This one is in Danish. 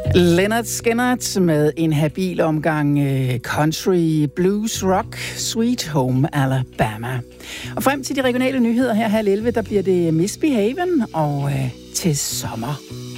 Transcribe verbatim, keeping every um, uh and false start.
Lynyrd Skynyrd med en habil omgang country, blues, rock, Sweet Home Alabama. Og frem til de regionale nyheder her halv elleve, der bliver det Misbehaven og øh, til sommer.